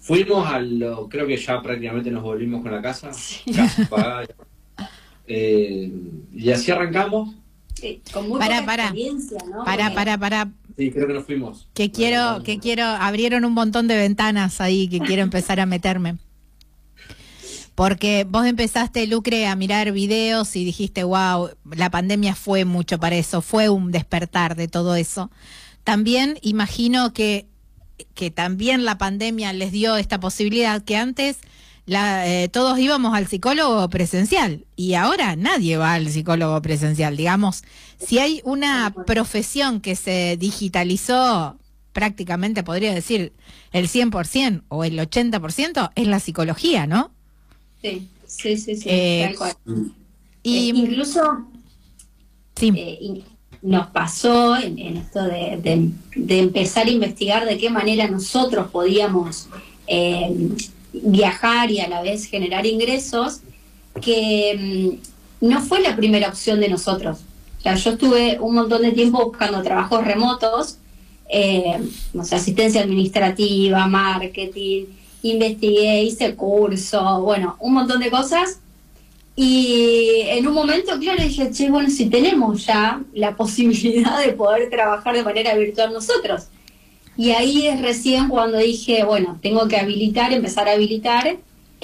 Fuimos creo que ya prácticamente nos volvimos con la casa, Sí. casa pagada, y así arrancamos. Sí, con muy Para, poca experiencia, ¿no? para. Sí, creo que nos fuimos. Abrieron un montón de ventanas ahí que quiero empezar a meterme. Porque vos empezaste, Lucre, a mirar videos y dijiste, wow, la pandemia fue mucho para eso, fue un despertar de todo eso. También imagino que también la pandemia les dio esta posibilidad que antes todos íbamos al psicólogo presencial y ahora nadie va al psicólogo presencial. Digamos, si hay una profesión que se digitalizó prácticamente, podría decir, el 100% o el 80%, es la psicología, ¿no? Sí, tal cual. Incluso sí. Nos pasó en esto de empezar a investigar de qué manera nosotros podíamos viajar y a la vez generar ingresos, que no fue la primera opción de nosotros. O sea, yo estuve un montón de tiempo buscando trabajos remotos, no sé, asistencia administrativa, marketing, investigué, hice curso, bueno, un montón de cosas. Y en un momento, claro, dije, che, bueno, si tenemos ya la posibilidad de poder trabajar de manera virtual nosotros. Y ahí es recién cuando dije, bueno, tengo que empezar a habilitar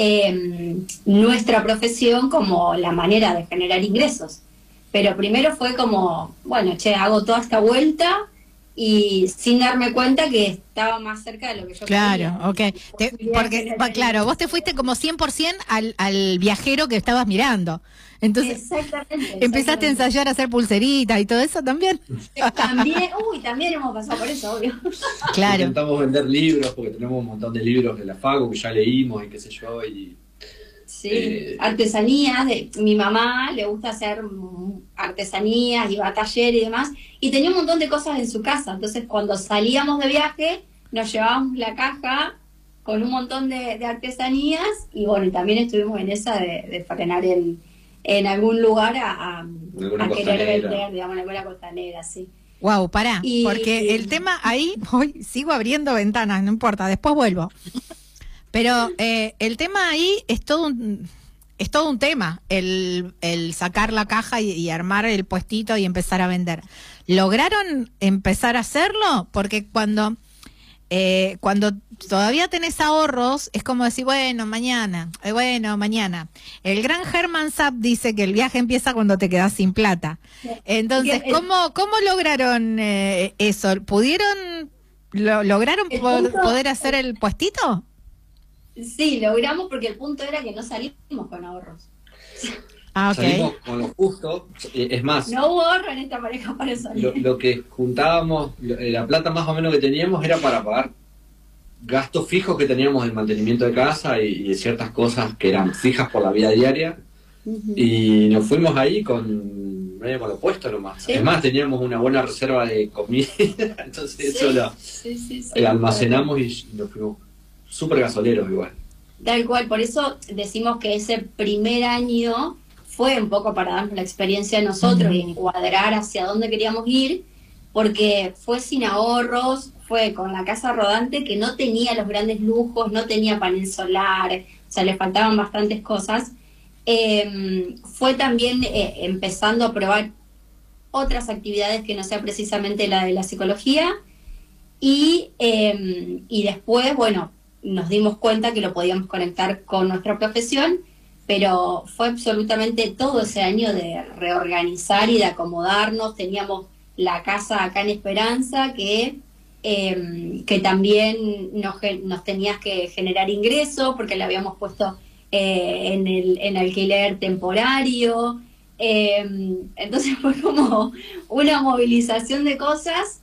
nuestra profesión como la manera de generar ingresos. Pero primero fue como, bueno, che, hago toda esta vuelta y sin darme cuenta que estaba más cerca de lo que yo Claro, quería. porque, claro, vos te fuiste como 100% al viajero que estabas mirando. Entonces, empezaste a ensayar a hacer pulseritas y todo eso también. También hemos pasado por eso, obvio. Claro. Intentamos vender libros, porque tenemos un montón de libros de la Facu que ya leímos y qué sé yo, y... Sí, artesanías, mi mamá le gusta hacer artesanías y va a taller y demás, y tenía un montón de cosas en su casa, entonces cuando salíamos de viaje nos llevábamos la caja con un montón de artesanías, y bueno, y también estuvimos en esa de frenar en algún lugar a querer vender, digamos, en alguna costanera, sí. Wow, pará, porque el tema ahí, hoy sigo abriendo ventanas, no importa, después vuelvo. Pero el tema ahí es todo un tema, el sacar la caja y armar el puestito y empezar a vender. ¿Lograron empezar a hacerlo? Porque cuando todavía tenés ahorros, es como decir, bueno, mañana. El gran Herman Zapp dice que el viaje empieza cuando te quedás sin plata. Entonces, ¿cómo lograron eso? ¿Lograron poder hacer el puestito? Sí, logramos, porque el punto era que no salimos con ahorros. Ah, okay. Salimos con lo justo, es más... No hubo ahorro en esta pareja para salir. Lo que juntábamos, la plata más o menos que teníamos era para pagar gastos fijos que teníamos del mantenimiento de casa y de ciertas cosas que eran fijas por la vida diaria. Y nos fuimos ahí con lo puesto nomás. ¿Sí? Es más, teníamos una buena reserva de comida, entonces eso lo almacenamos y nos fuimos súper gasoleros igual. Tal cual, por eso decimos que ese primer año fue un poco para darnos la experiencia a nosotros y encuadrar hacia dónde queríamos ir, porque fue sin ahorros, fue con la casa rodante que no tenía los grandes lujos, no tenía panel solar, o sea, le faltaban bastantes cosas. Fue también empezando a probar otras actividades que no sea precisamente la de la psicología, y después, bueno, nos dimos cuenta que lo podíamos conectar con nuestra profesión, pero fue absolutamente todo ese año de reorganizar y de acomodarnos. Teníamos la casa acá en Esperanza que también nos tenías que generar ingresos porque la habíamos puesto en alquiler temporario. Entonces fue como una movilización de cosas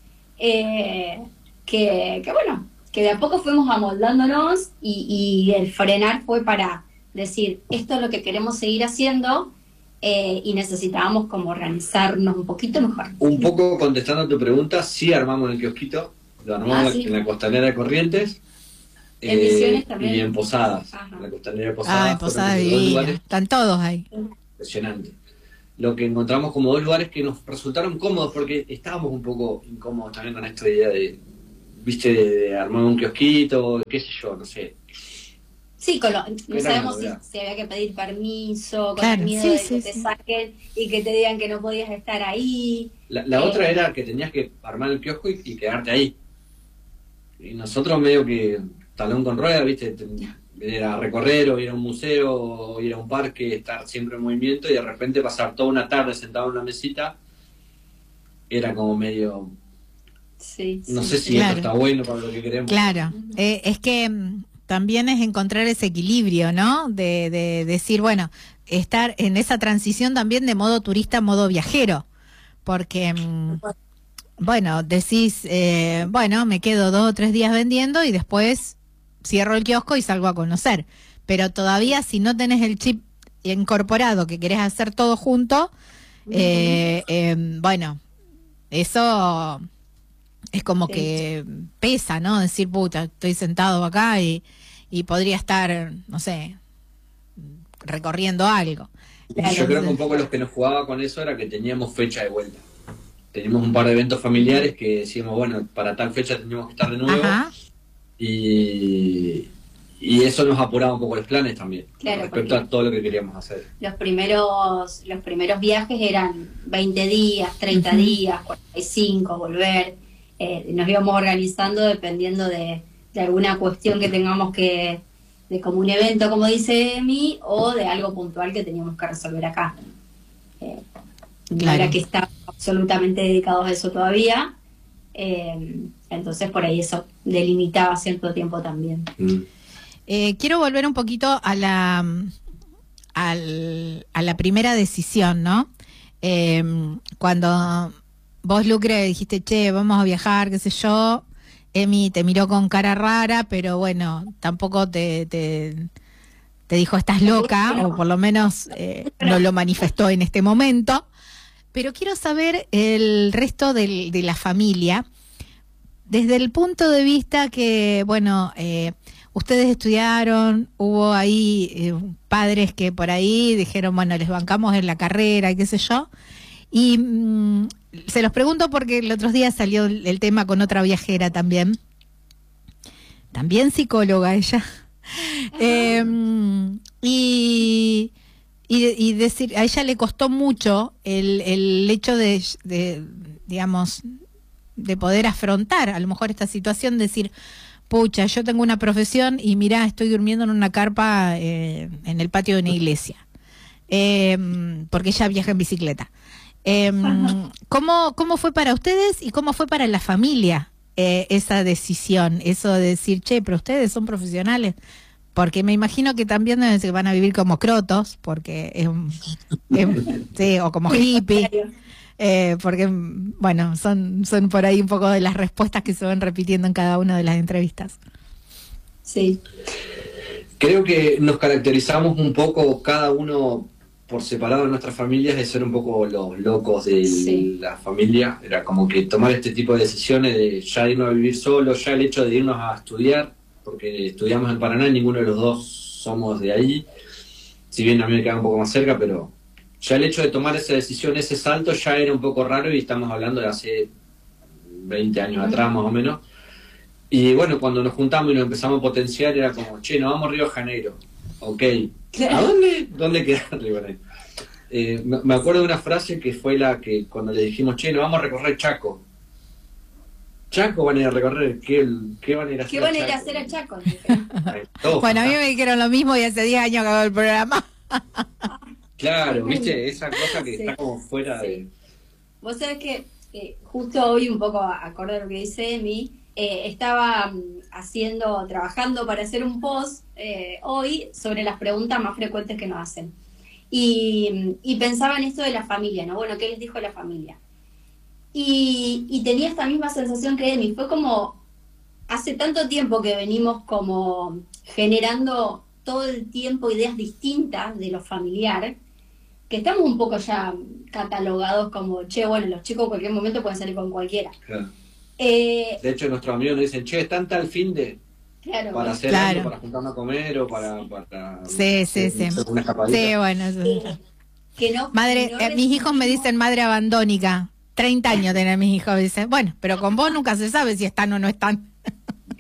que bueno, que de a poco fuimos amoldándonos, y el frenar fue para decir, esto es lo que queremos seguir haciendo, y necesitábamos como organizarnos un poquito mejor. Un poco contestando a tu pregunta, sí armamos el kiosquito, lo armamos en la costanera de Corrientes, en Misiones también. Y en Posadas, en la costanera de Posadas. En Posadas divina, están todos ahí. Impresionante. Lo que encontramos como dos lugares que nos resultaron cómodos, porque estábamos un poco incómodos también con esta idea de viste, de armar un kiosquito, qué sé yo, no sé. Sí, no sabemos novedad. si había que pedir permiso, con Claro, el miedo sí, de sí, que te sí. saquen y que te digan que no podías estar ahí. La otra era que tenías que armar el kiosco y quedarte ahí. Y nosotros medio que talón con rueda, viste, era recorrer o ir a un museo o ir a un parque, estar siempre en movimiento y de repente pasar toda una tarde sentado en una mesita, era como medio, Sí, no sí, sé sí. si Claro. esto está bueno para lo que queremos. Claro, es que también es encontrar ese equilibrio, ¿no? De decir, bueno, estar en esa transición también de modo turista a modo viajero, porque, bueno, decís, bueno, me quedo 2 o 3 días vendiendo y después cierro el kiosco y salgo a conocer, pero todavía si no tenés el chip incorporado que querés hacer todo junto, bueno, eso es como Sí. que pesa, ¿no? Decir, puta, estoy sentado acá y podría estar, no sé, recorriendo algo. Yo creo que un poco los que nos jugaba con eso era que teníamos fecha de vuelta. Teníamos un par de eventos familiares que decíamos, bueno, para tal fecha teníamos que estar de nuevo. Ajá, Y eso nos apuraba un poco los planes también, Claro, respecto porque a todo lo que queríamos hacer. los primeros viajes eran 20 días, 30 Ujú. días, 45, volver. Nos íbamos organizando dependiendo de alguna cuestión que tengamos de como un evento, como dice Emi, o de algo puntual que teníamos que resolver acá. No Claro. era que estábamos absolutamente dedicados a eso todavía, entonces por ahí eso delimitaba cierto tiempo también. Quiero volver un poquito a la primera decisión, ¿no? Cuando vos, Lucre, dijiste, che, vamos a viajar, qué sé yo, Emi te miró con cara rara, pero bueno, tampoco te dijo estás loca, o por lo menos no lo manifestó en este momento. Pero quiero saber el resto de la familia, desde el punto de vista que, bueno, ustedes estudiaron, hubo ahí padres que por ahí dijeron, bueno, les bancamos en la carrera, qué sé yo, y se los pregunto porque el otro día salió el tema con otra viajera también psicóloga ella, y decir, a ella le costó mucho el hecho de, digamos, de poder afrontar a lo mejor esta situación, decir, pucha, yo tengo una profesión y mirá, estoy durmiendo en una carpa en el patio de una iglesia, porque ella viaja en bicicleta. ¿Cómo fue para ustedes y cómo fue para la familia esa decisión, eso de decir, che, pero ustedes son profesionales? Porque me imagino que también van a vivir como crotos, porque sí, o como hippie, porque, bueno, son por ahí un poco de las respuestas que se van repitiendo en cada una de las entrevistas. Sí. Creo que nos caracterizamos un poco cada uno por separado en nuestras familias de ser un poco los locos de la familia. Era como que tomar este tipo de decisiones de ya irnos a vivir solo, ya el hecho de irnos a estudiar, porque estudiamos en Paraná y ninguno de los dos somos de ahí, si bien a mí me queda un poco más cerca, pero ya el hecho de tomar esa decisión, ese salto ya era un poco raro y estamos hablando de hace 20 años atrás más o menos. Y bueno, cuando nos juntamos y nos empezamos a potenciar era como, che, nos vamos a Río de Janeiro. Ok, ¿a dónde? ¿Dónde queda Río de Janeiro? Me acuerdo de una frase que fue la que cuando le dijimos, che, nos vamos a recorrer Chaco. Chaco van a ir a recorrer, ¿qué van a ir a hacer? ¿Qué van a ir a hacer a Chaco? Bueno, a mí me dijeron lo mismo y hace 10 años que hago el programa. Claro, viste, esa cosa que está como fuera de... Vos sabés que justo hoy, un poco acorde a lo que dice Emi, estaba trabajando para hacer un post hoy sobre las preguntas más frecuentes que nos hacen. Y pensaba en esto de la familia, ¿no? Bueno, ¿qué les dijo la familia? Y tenía esta misma sensación que Emi. Fue como, hace tanto tiempo que venimos como generando todo el tiempo ideas distintas de lo familiar, que estamos un poco ya catalogados como, che, bueno, los chicos en cualquier momento pueden salir con cualquiera. Claro. De hecho, nuestros amigos nos dicen, che, ¿están tal fin de...? Claro, para hacer algo, para juntarnos a comer o para sí. una escapadita. Sí, bueno, sí. Que no, Madre, no mis hijos me dicen madre abandónica. 30 años tienen mis hijos, dicen, bueno, pero con vos nunca se sabe si están o no están.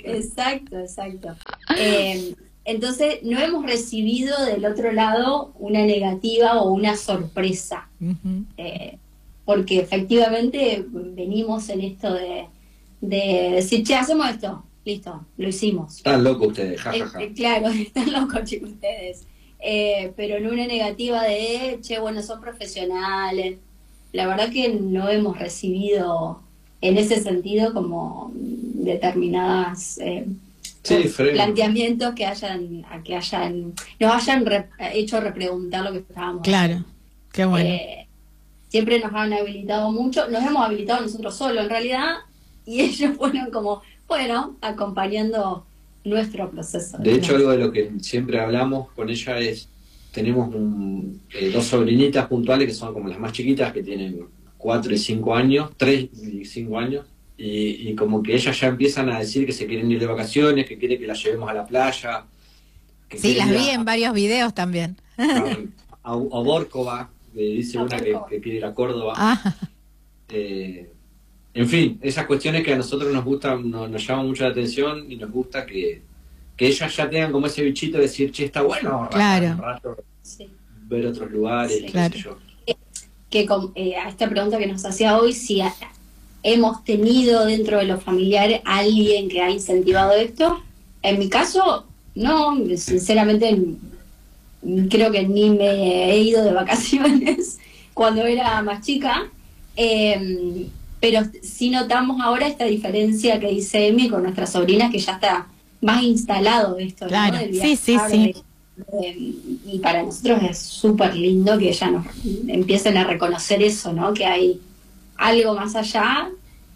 Exacto, exacto. Entonces, no hemos recibido del otro lado una negativa o una sorpresa, porque efectivamente venimos en esto de decir, che, hacemos esto, listo, lo hicimos. Están locos ustedes, jajaja. Claro, están locos, chicos, ustedes. Pero no una negativa de, che, bueno, son profesionales. La verdad que no hemos recibido en ese sentido como determinadas planteamientos que nos hayan hecho repreguntar lo que estábamos Claro, haciendo. Qué bueno. Siempre nos han habilitado mucho, nos hemos habilitado nosotros solos en realidad, y ellos fueron como, bueno, acompañando nuestro proceso. De hecho, algo de lo que siempre hablamos con ella es, tenemos dos sobrinitas puntuales que son como las más chiquitas, que tienen 4 y 5 años, 3 y 5 años, y como que ellas ya empiezan a decir que se quieren ir de vacaciones, que quieren que las llevemos a la playa. Sí, las vi en varios videos también. A Bórcova, dice una que quiere ir a Córdoba. En fin, esas cuestiones que a nosotros nos gustan, nos llaman mucho la atención, y nos gusta que ellas ya tengan como ese bichito de decir, che, está bueno, claro, un rato, ver otros lugares, claro. qué sé yo. Que a esta pregunta que nos hacía hoy, si hemos tenido dentro de los familiares alguien que ha incentivado esto, en mi caso, no, sinceramente creo que ni me he ido de vacaciones cuando era más chica, pero sí notamos ahora esta diferencia que dice Emi con nuestras sobrinas, que ya está más instalado esto, claro, ¿no? Del viajar, sí. Y para nosotros es súper lindo que ya nos empiecen a reconocer eso, ¿no? Que hay algo más allá,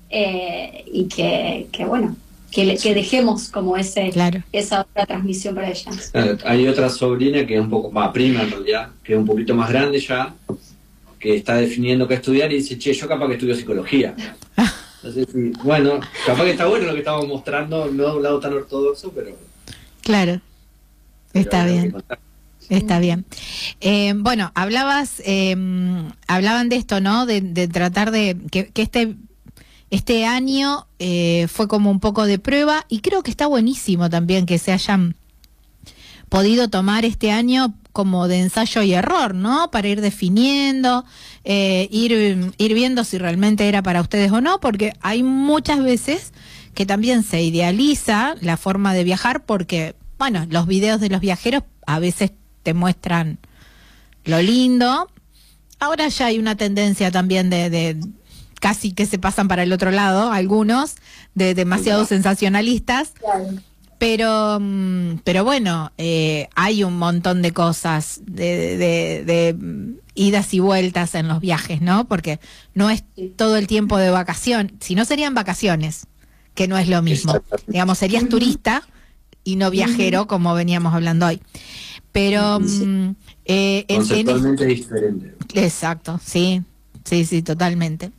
y que bueno, que dejemos como esa otra transmisión para ella. Claro, hay otra sobrina que es un poco más prima en realidad, que es un poquito más grande ya, que está definiendo qué estudiar, y dice, che, yo capaz que estudio psicología. Entonces, bueno, capaz que está bueno lo que estamos mostrando, no de un lado tan ortodoxo, pero... Claro, está bien. Está bien. Bueno, hablaban de esto, ¿no? De tratar de que este año fue como un poco de prueba, y creo que está buenísimo también que se hayan podido tomar este año como de ensayo y error, ¿no? Para ir definiendo, ir viendo si realmente era para ustedes o no, porque hay muchas veces que también se idealiza la forma de viajar, porque, bueno, los videos de los viajeros a veces te muestran lo lindo. Ahora ya hay una tendencia también de casi que se pasan para el otro lado, algunos, de demasiado sensacionalistas. Claro. Pero bueno, hay un montón de cosas, de idas y vueltas en los viajes, ¿no? Porque no es todo el tiempo de vacación, si no serían vacaciones, que no es lo mismo. Digamos, serías turista y no viajero, como veníamos hablando hoy. Pero conceptualmente diferente. Exacto, sí, totalmente.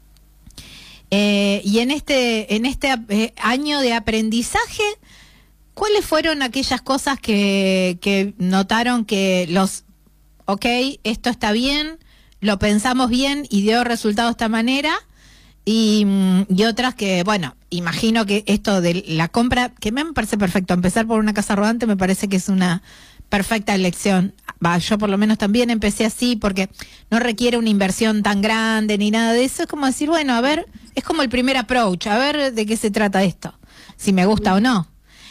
Y en este año de aprendizaje, ¿cuáles fueron aquellas cosas que notaron que esto está bien, lo pensamos bien y dio resultado de esta manera? Y otras que, bueno, imagino que esto de la compra, que me parece perfecto, empezar por una casa rodante me parece que es una perfecta elección. Yo por lo menos también empecé así, porque no requiere una inversión tan grande ni nada de eso. Es como decir, bueno, a ver, es como el primer approach, a ver de qué se trata esto, si me gusta o no.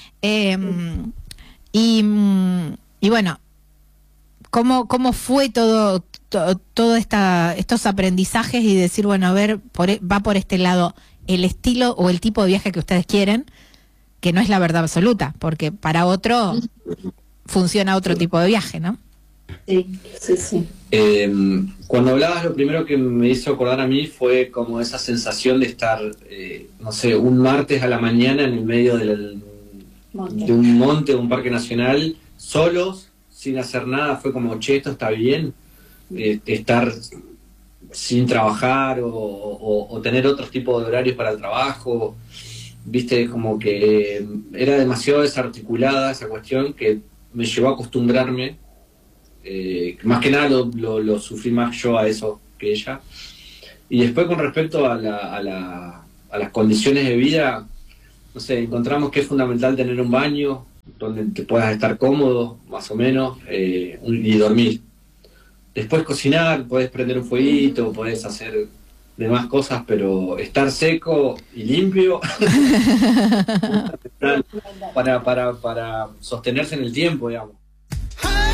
Y bueno, ¿cómo fue todo estos aprendizajes y decir, bueno, a ver, va por este lado el estilo o el tipo de viaje que ustedes quieren, que no es la verdad absoluta, porque para otro funciona otro tipo de viaje, ¿no? Sí. Cuando hablabas, lo primero que me hizo acordar a mí fue como esa sensación de estar, no sé, un martes a la mañana en el medio de un monte, de un parque nacional, solos, sin hacer nada. Fue como, che, esto está bien, estar sin trabajar o tener otro tipo de horarios para el trabajo, viste, como que era demasiado desarticulada esa cuestión, que me llevó a acostumbrarme. Más que nada lo sufrí más yo a eso que ella. Y después, con respecto a las condiciones de vida, no sé, encontramos que es fundamental tener un baño donde te puedas estar cómodo, más o menos, y dormir. Después cocinar, podés prender un fueguito, podés hacer demás cosas, pero estar seco y limpio para sostenerse en el tiempo, digamos.